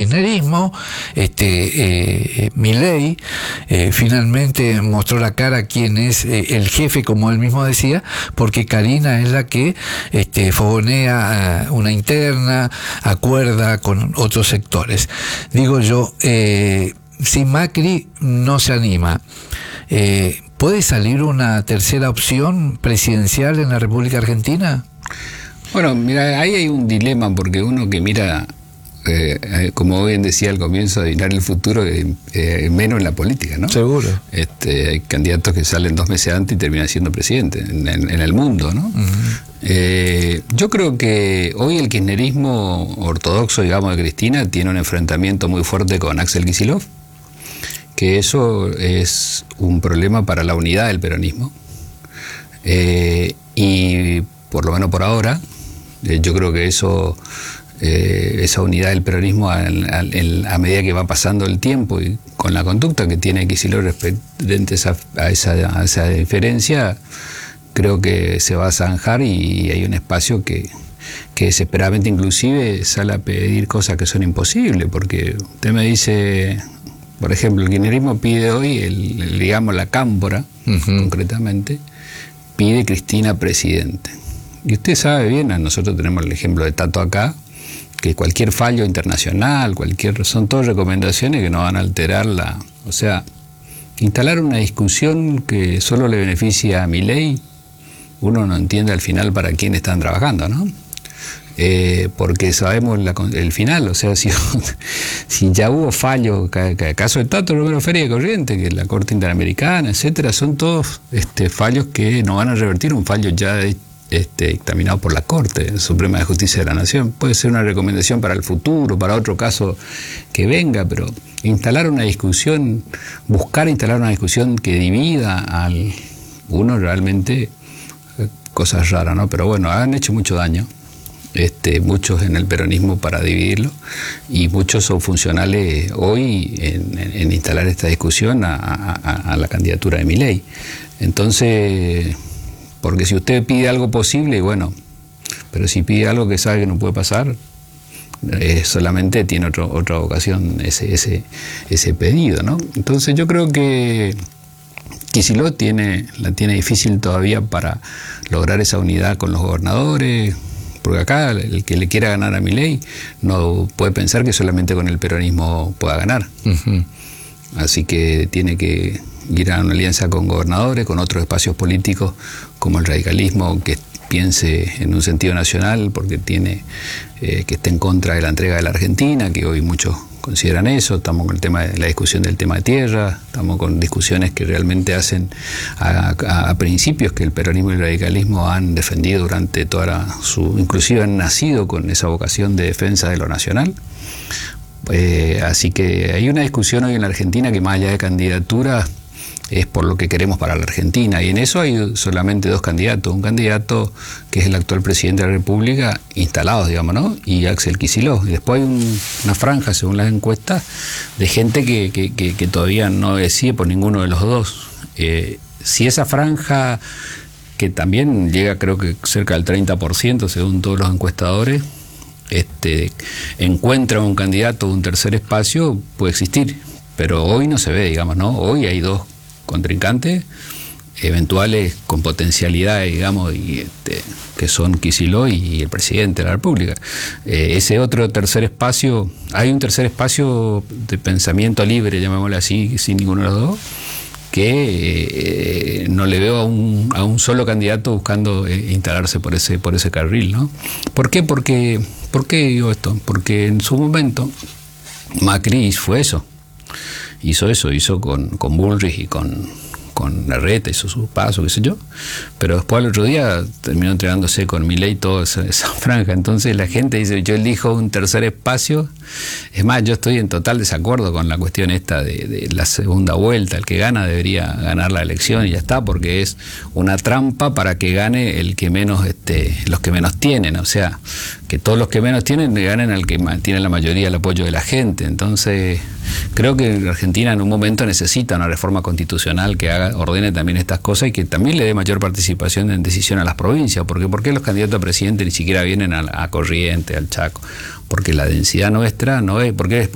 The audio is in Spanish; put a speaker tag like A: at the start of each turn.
A: kirchnerismo. Milei finalmente mostró la cara quién es el jefe, como él mismo decía, porque Karina es la que fogonea una interna, acuerda con otros sectores. Digo yo, si Macri no se anima, ¿puede salir una tercera opción presidencial en la República Argentina?
B: Bueno, mira, ahí hay un dilema, porque uno que mira, como bien decía al comienzo, adivinar el futuro, menos en la política, ¿no?
A: Seguro.
B: Hay candidatos que salen 2 meses antes y terminan siendo presidente en el mundo, ¿no? Uh-huh. Yo creo que hoy el kirchnerismo ortodoxo, digamos, de Cristina, tiene un enfrentamiento muy fuerte con Axel Kicillof, que eso es un problema para la unidad del peronismo. Y por lo menos por ahora, yo creo que eso, esa unidad del peronismo a medida que va pasando el tiempo y con la conducta que tiene Kicillof respecto a esa diferencia, creo que se va a zanjar, y hay un espacio que desesperadamente inclusive sale a pedir cosas que son imposibles, porque usted me dice, por ejemplo, el kirchnerismo pide hoy, digamos, la cámpora, uh-huh, concretamente, pide Cristina presidente. Y usted sabe bien, nosotros tenemos el ejemplo de Tato acá, que cualquier fallo internacional, son todas recomendaciones que no van a alterar o sea, instalar una discusión que solo le beneficia a Milei, uno no entiende al final para quién están trabajando, ¿no? Porque sabemos el final, o sea, si ya hubo fallos, caso de Tato, Romero Feria de Corrientes, que la Corte Interamericana, etcétera, son todos fallos que no van a revertir un fallo ya dictaminado por la Corte Suprema de Justicia de la Nación. Puede ser una recomendación para el futuro, para otro caso que venga, pero buscar instalar una discusión que divida al uno, realmente cosas raras, ¿no? Pero bueno, han hecho mucho daño. Muchos en el peronismo para dividirlo, y muchos son funcionales hoy en instalar esta discusión a la candidatura de Milei. Entonces, porque si usted pide algo posible, bueno, pero si pide algo que sabe que no puede pasar, solamente tiene otra ocasión ese pedido, ¿no? Entonces yo creo que Kicillof la tiene difícil todavía para lograr esa unidad con los gobernadores, porque acá el que le quiera ganar a Milei no puede pensar que solamente con el peronismo pueda ganar. Uh-huh. Así que tiene que ir a una alianza con gobernadores, con otros espacios políticos, como el radicalismo, que piense en un sentido nacional, porque que esté en contra de la entrega de la Argentina, que hoy muchos consideran eso. Estamos con el tema de la discusión del tema de tierra, estamos con discusiones que realmente hacen a principios que el peronismo y el radicalismo han defendido durante inclusive han nacido con esa vocación de defensa de lo nacional. Así que hay una discusión hoy en la Argentina que, más allá de candidaturas, es por lo que queremos para la Argentina, y en eso hay solamente 2 candidatos, un candidato que es el actual presidente de la República, instalados, digamos, ¿no?, y Axel Kicillof, y después hay una franja, según las encuestas, de gente que todavía no decide por ninguno de los dos. Si esa franja, que también llega, creo que cerca del 30%, según todos los encuestadores, encuentra un candidato, un tercer espacio, puede existir, pero hoy no se ve, digamos, ¿no? Hoy hay 2 contrincantes eventuales con potencialidad, digamos, que son Kicillof y el presidente de la República. Ese otro tercer espacio, hay un tercer espacio de pensamiento libre, llamémosle así, sin ninguno de los dos, que no le veo a un solo candidato buscando instalarse por ese carril, ¿no? ¿Por qué? ¿Por qué digo esto? Porque en su momento Macri hizo con Bullrich y con Larreta, hizo su paso, qué sé yo, pero después al otro día terminó entregándose con Milei toda esa franja. Entonces la gente dice, yo elijo un tercer espacio. Es más, yo estoy en total desacuerdo con la cuestión esta de la segunda vuelta. El que gana debería ganar la elección y ya está, porque es una trampa para que gane el que menos, los que menos tienen. O sea, que todos los que menos tienen le ganen al que tiene la mayoría el apoyo de la gente. Entonces creo que la Argentina en un momento necesita una reforma constitucional que ordene también estas cosas y que también le dé mayor participación en decisión a las provincias. Porque ¿por qué los candidatos a presidente ni siquiera vienen a Corrientes, al Chaco? Porque la densidad nuestra no es, porque